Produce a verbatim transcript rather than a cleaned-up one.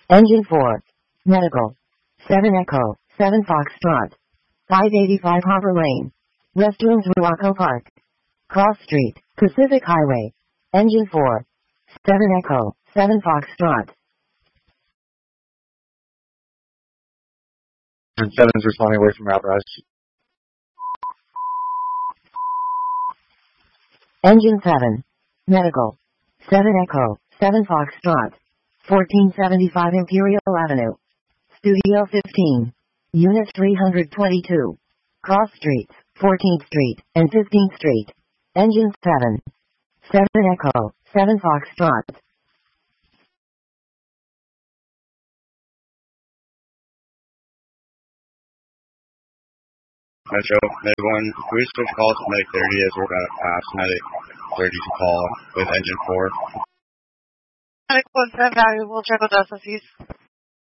Engine four. Medical. seven Echo, seven Foxtrot. five eighty-five Harbor Lane. Restrooms Ruaco Park. Cross Street, Pacific Highway. Engine four. seven Echo, seven Foxtrot. And seven's responding away from route rush. Engine seven. Medical. seven Echo, seven Foxtrot. fourteen seventy-five Imperial Avenue. Studio fifteen. Unit three twenty-two. Cross Streets, fourteenth Street, and fifteenth Street. Engine seven. seven Echo, seven Foxtrot. Metro, Med one, can we switch calls to Medic thirty as we're going to pass Medic thirty to call with Engine four? Medic one, send valuable, check with S S Cs.